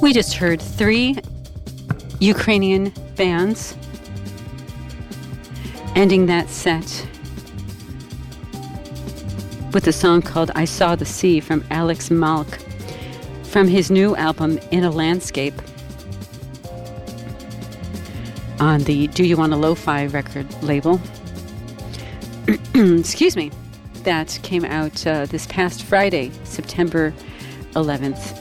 We just heard 3 Ukrainian bands ending that set with a song called I Saw the Sea from Alex Malk from his new album In a Landscape on the Do You Want a Lo-Fi record label. Excuse me. That came out this past Friday, September 11th.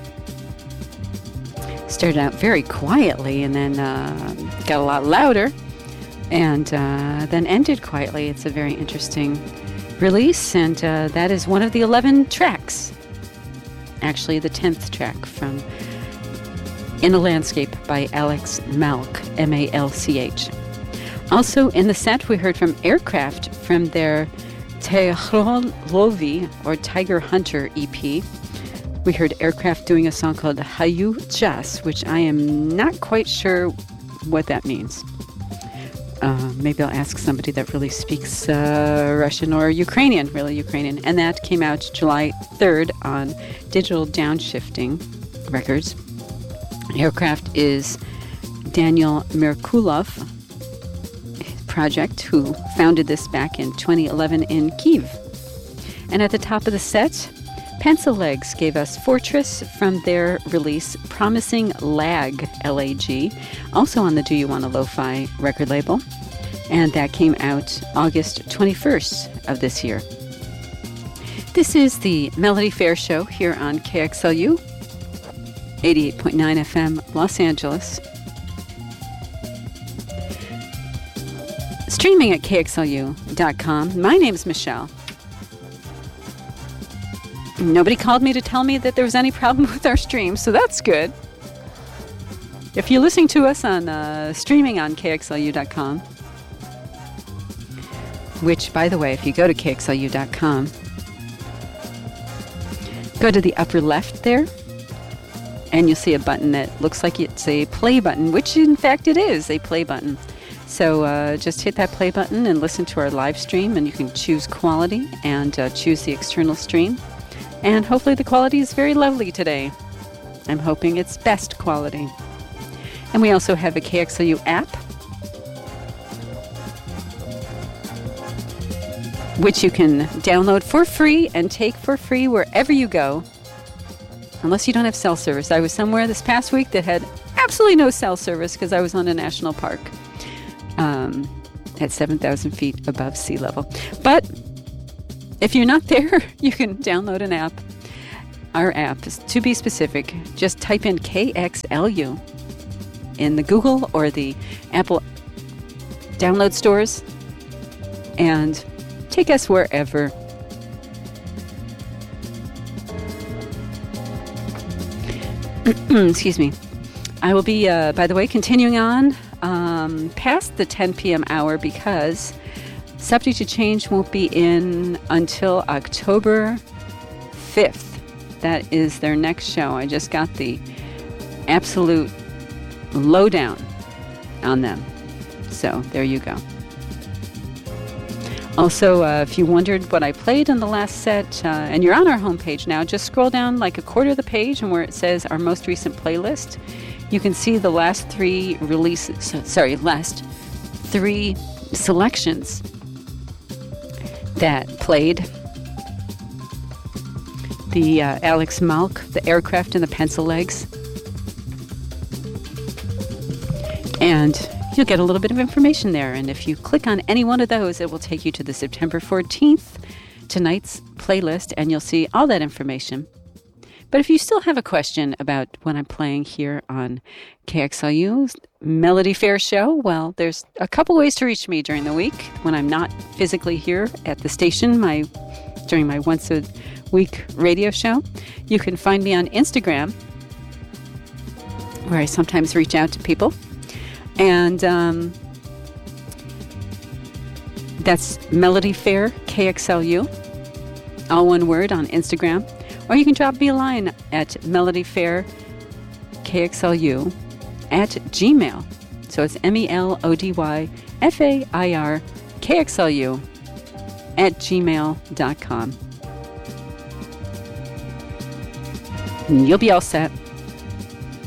Started out very quietly and then got a lot louder and then ended quietly. It's a very interesting release, and that is one of the 11 tracks. Actually, the 10th track from In a Landscape by Alex Malk, M-A-L-C-H. Also in the set, we heard from Aircraft from their Tehron Lovi, or Tiger Hunter EP. We heard Aircraft doing a song called Hayu Jas, which I am not quite sure what that means. Maybe I'll ask somebody that really speaks Russian or Ukrainian, really Ukrainian. And that came out July 3rd on Digital Downshifting Records. Aircraft is Daniel Merkulov project, who founded this back in 2011 in Kyiv. And at the top of the set, Pencil Legs gave us Fortress from their release Promising Lag, L-A-G, also on the Do You Want a Lo-Fi record label. And that came out August 21st of this year. This is the Melody Fair Show here on KXLU, 88.9 FM, Los Angeles. Streaming at KXLU.com. My name's Michelle. Nobody called me to tell me that there was any problem with our stream, so that's good. If you're listening to us on streaming on KXLU.com, which, by the way, if you go to KXLU.com, go to the upper left there, and you'll see a button that looks like it's a play button, which in fact it is a play button. So just hit that play button and listen to our live stream, and you can choose quality and choose the external stream. And hopefully the quality is very lovely today. I'm hoping it's best quality. And we also have a KXLU app, which you can download for free and take for free wherever you go, unless you don't have cell service. I was somewhere this past week that had absolutely no cell service because I was on a national park at 7,000 feet above sea level. But if you're not there, you can download an app. Our app is, to be specific, just type in KXLU in the Google or the Apple download stores and take us wherever. Excuse me. I will be, by the way, continuing on past the 10 p.m. hour because Subject to Change won't be in until October 5th. That is their next show. I just got the absolute lowdown on them. So there you go. Also, if you wondered what I played in the last set, and you're on our homepage now, just scroll down like a quarter of the page, and where it says our most recent playlist, you can see the last 3 selections that played. The Alex Malk, the Aircraft, and the Pencil Legs. And you'll get a little bit of information there. And if you click on any one of those, it will take you to the September 14th, tonight's playlist, and you'll see all that information. But if you still have a question about what I'm playing here on KXLU's Melody Fair Show, well, there's a couple ways to reach me during the week when I'm not physically here at the station during my once-a-week radio show. You can find me on Instagram, where I sometimes reach out to people. And that's Melody Fair KXLU, all one word on Instagram. Or you can drop me a line at melodyfairkxlu at Gmail. So it's MELODYFAIRKXLU at gmail.com. And you'll be all set.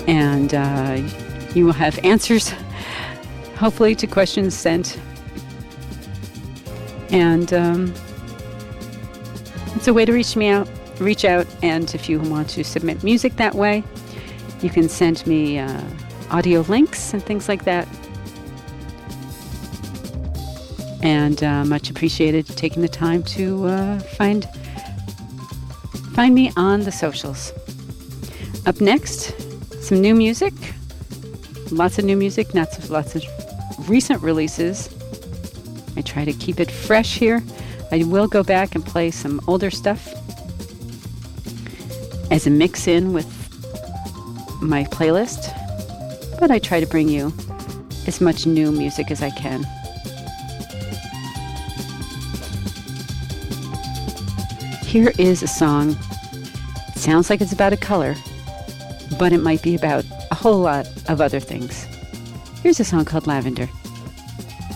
And you will have answers, hopefully, to questions sent. And it's a way to reach out. And if you want to submit music that way, you can send me audio links and things like that. And much appreciated taking the time to find me on the socials. Up next, some new music. Lots of new music, lots of recent releases. I try to keep it fresh here. I will go back and play some older stuff as a mix-in with my playlist. But I try to bring you as much new music as I can. Here is a song. It sounds like it's about a color, but it might be about a whole lot of other things. Here's a song called Lavender.